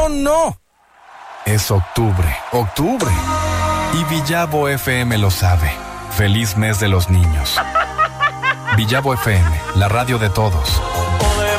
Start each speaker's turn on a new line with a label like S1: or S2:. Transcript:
S1: no. Es octubre, octubre. Y Villavo FM lo sabe. Feliz mes de los niños. Villavo FM, la radio de todos.